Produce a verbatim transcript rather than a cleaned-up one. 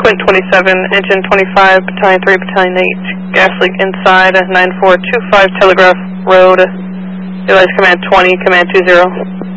Twin twenty-seven, Engine twenty-five, Battalion three, Battalion eight. Gas leak inside, nine four two five Telegraph Road. Realize Command twenty, Command two zero.